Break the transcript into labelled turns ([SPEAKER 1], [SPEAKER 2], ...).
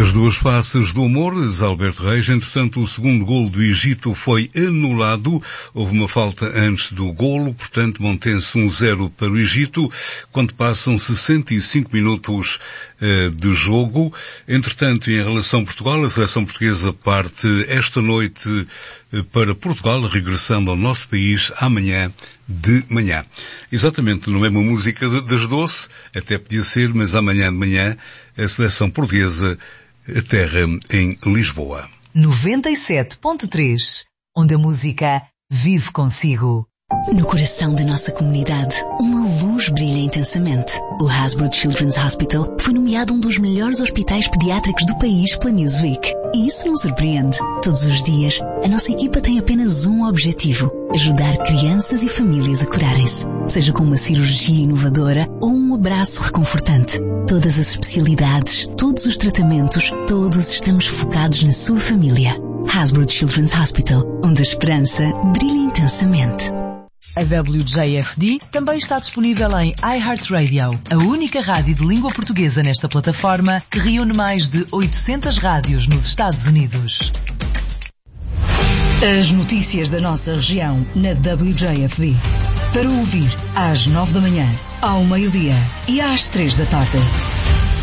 [SPEAKER 1] As duas faces do amor, Alberto Reis. Entretanto, o segundo golo do Egito foi anulado. Houve uma falta antes do golo, portanto, mantém-se 1-0 para o Egito, quando passam 65 minutos de jogo. Entretanto, em relação a Portugal, a seleção portuguesa parte esta noite para Portugal, regressando ao nosso país amanhã de manhã. Exatamente, não é uma música das doce, até podia ser, mas amanhã de manhã a seleção portuguesa aterra em Lisboa.
[SPEAKER 2] 97.3, onde a música vive consigo.
[SPEAKER 3] No coração da nossa comunidade, uma luz brilha intensamente. O Hasbro Children's Hospital foi nomeado um dos melhores hospitais pediátricos do país pela Newsweek. E isso não surpreende. Todos os dias, a nossa equipa tem apenas um objetivo: ajudar crianças e famílias a curarem-se. Seja com uma cirurgia inovadora ou um abraço reconfortante. Todas as especialidades, todos os tratamentos, todos estamos focados na sua família. Hasbro Children's Hospital, onde a esperança brilha intensamente.
[SPEAKER 2] A WJFD também está disponível em iHeartRadio, a única rádio de língua portuguesa nesta plataforma que reúne mais de 800 rádios nos Estados Unidos. As notícias da nossa região na WJFD. Para ouvir às 9 da manhã, ao meio-dia e às 3 da tarde.